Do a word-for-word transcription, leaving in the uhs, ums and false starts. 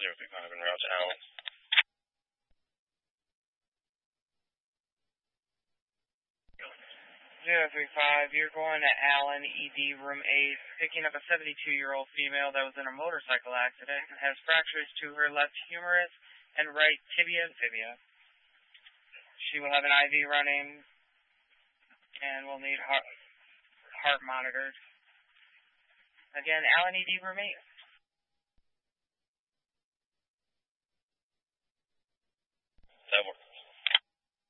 zero three five en route to Allen. zero three five, you're going to Allen, E D, room eight, picking up a seventy-two-year-old female that was in a motorcycle accident, has fractures to her left humerus and right tibia and fibia. She will have an I V running and will need heart, heart monitored. Again, Allen, E D, room eight. That works.